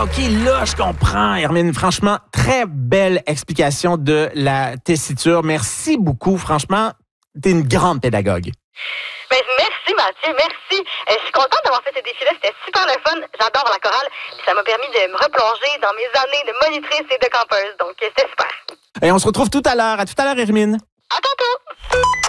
OK, là, je comprends, Hermine. Franchement, très belle explication de la tessiture. Merci beaucoup. Franchement, t'es une grande pédagogue. Ben, merci Mathieu, merci. Je suis contente d'avoir fait ce défi-là, c'était super le fun. J'adore la chorale, puis ça m'a permis de me replonger dans mes années de monitrice et de campeuse, donc c'était super. Et on se retrouve tout à l'heure. À tout à l'heure, Hermine. À tantôt!